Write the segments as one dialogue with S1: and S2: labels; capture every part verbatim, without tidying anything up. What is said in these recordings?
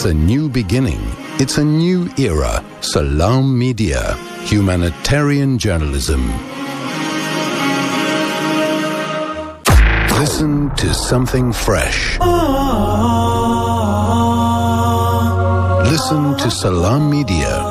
S1: It's a new beginning. It's a new era. Salam Media. Humanitarian journalism. Listen to something fresh. Listen to Salam Media.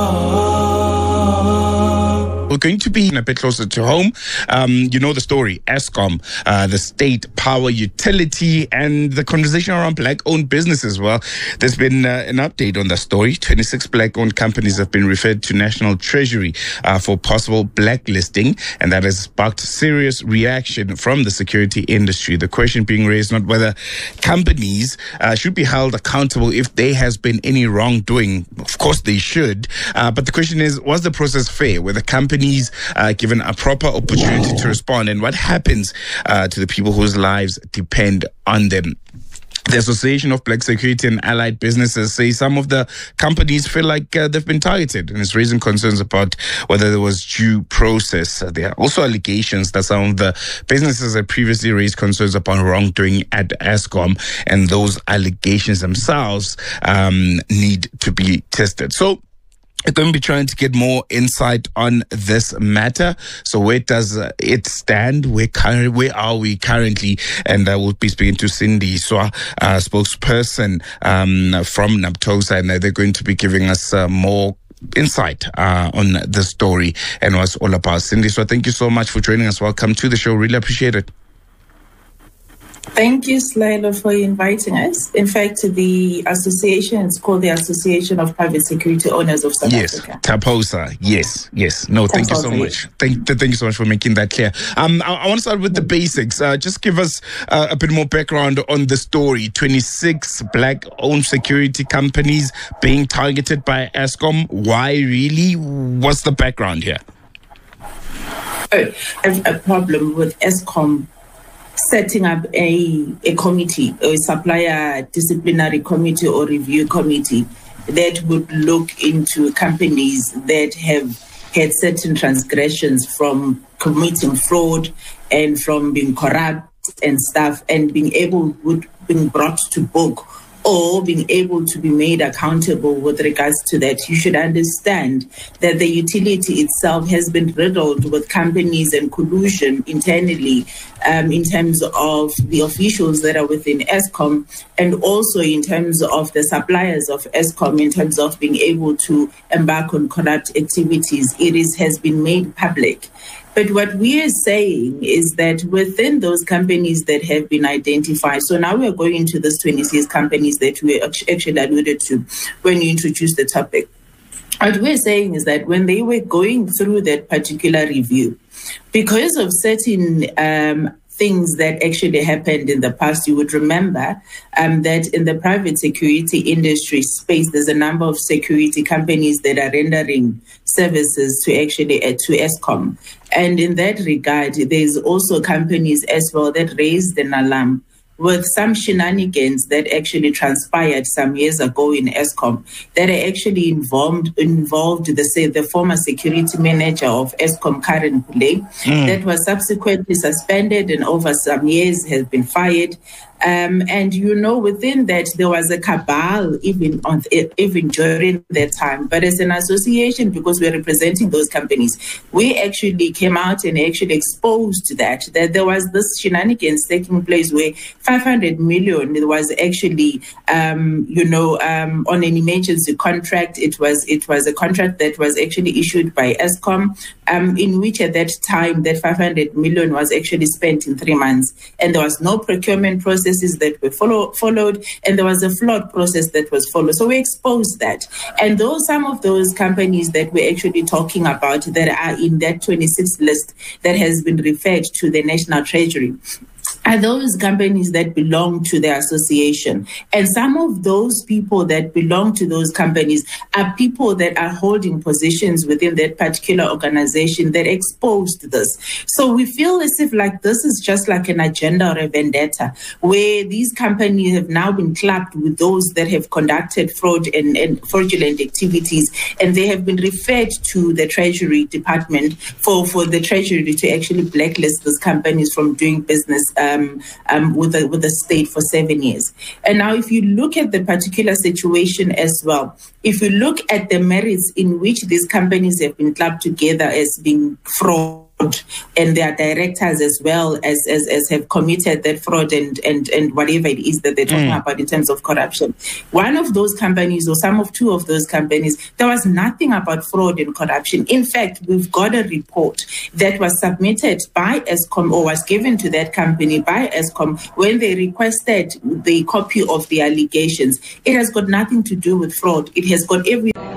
S2: We're going to be a bit closer to home. Um, you know the story, Eskom, uh, the state power utility, and the conversation around black-owned businesses. Well, there's been uh, an update on the story. twenty-six black-owned companies have been referred to National Treasury uh, for possible blacklisting, and that has sparked serious reaction from the security industry. The question being raised, not whether companies uh, should be held accountable if there has been any wrongdoing. Of course, they should. Uh, but the question is, was the process fair? Were the companies Uh, given a proper opportunity to respond, and what happens uh, to the people whose lives depend on them? The Association of Black Security and Allied Businesses say some of the companies feel like uh, they've been targeted, and it's raising concerns about whether there was due process. Uh, there are also allegations that some of the businesses have previously raised concerns about wrongdoing at Eskom, and those allegations themselves um, need to be tested. So we're going to be trying to get more insight on this matter. So where does uh, it stand? Where, current, where are we currently? And I uh, will be speaking to Cindy Swa, uh, spokesperson um, from NAPTOSA, and uh, they're going to be giving us uh, more insight uh, on the story and what's all about. Cindy Swa, thank you so much for joining us. Welcome to the show. Really appreciate it.
S3: Thank you, Slayla, for inviting us. In fact, the association is called the Association of Private Security Owners of South
S2: yes,
S3: Africa.
S2: TAPOSA. Yes, yes. No, thank you so much. Thank, thank you so much for making that clear. Um, I, I want to start with the basics. Uh, just give us uh, a bit more background on the story. twenty-six black-owned security companies being targeted by Eskom. Why really? What's the background here?
S3: I have a problem with Eskom setting up a, a committee, a supplier disciplinary committee or review committee that would look into companies that have had certain transgressions from committing fraud and from being corrupt and stuff, and being able, would being brought to book or being able to be made accountable with regards to that. You should understand that the utility itself has been riddled with companies and collusion internally um, in terms of the officials that are within Eskom, and also in terms of the suppliers of Eskom, in terms of being able to embark on corrupt activities. It is, has been made public. But what we are saying is that within those companies that have been identified, so now we are going into these twenty-six companies that we actually alluded to when you introduced the topic. What we're saying is that when they were going through that particular review, because of certain um, things that actually happened in the past, you would remember um, that in the private security industry space, there's a number of security companies that are rendering services to actually uh, to Eskom. And in that regard, there's also companies as well that raised an alarm with some shenanigans that actually transpired some years ago in Eskom that are actually involved, involved the, say, the former security manager of Eskom, Karen Pule, mm. that was subsequently suspended and over some years has been fired. Um, and, you know, within that, there was a cabal even on even during that time. But as an association, because we're representing those companies, we actually came out and actually exposed that, that there was this shenanigans taking place where five hundred million was actually, um, you know, um, on an emergency contract. It was it was a contract that was actually issued by Eskom, um, in which at that time that five hundred million was actually spent in three months. And there was no procurement process that were follow, followed, and there was a flawed process that was followed. So we exposed that. And those some of those companies that we're actually talking about that are in that twenty-six list that has been referred to the National Treasury are those companies that belong to the association. And some of those people that belong to those companies are people that are holding positions within that particular organization that exposed this. So we feel as if like this is just like an agenda or a vendetta, where these companies have now been clapped with those that have conducted fraud and, and fraudulent activities, and they have been referred to the Treasury Department for, for the Treasury to actually blacklist these companies from doing business uh, um, um, with the with the state for seven years. And now, if you look at the particular situation as well, if you look at the merits in which these companies have been clubbed together as being fraud, and their directors as well as, as, as have committed that fraud and, and, and whatever it is that they're talking mm. about in terms of corruption. One of those companies, or some of two of those companies, there was nothing about fraud and corruption. In fact, we've got a report that was submitted by Eskom, or was given to that company by Eskom when they requested the copy of the allegations. It has got nothing to do with fraud. It has got everything.